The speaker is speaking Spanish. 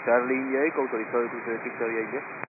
Charlie India Eco, autorizado de cruce de pista vía India.